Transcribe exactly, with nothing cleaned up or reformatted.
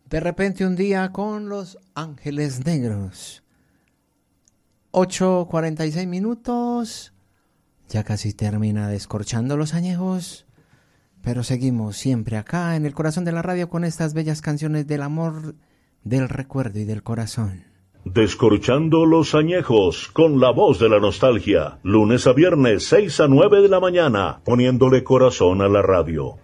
De repente un día con Los Ángeles Negros. ocho cuarenta y seis minutos. Ya casi termina descorchando los añejos. Pero seguimos siempre acá en el corazón de la radio con estas bellas canciones del amor, del recuerdo y del corazón. Descorchando los añejos con la voz de la nostalgia. Lunes a viernes, seis a nueve de la mañana, poniéndole corazón a la radio.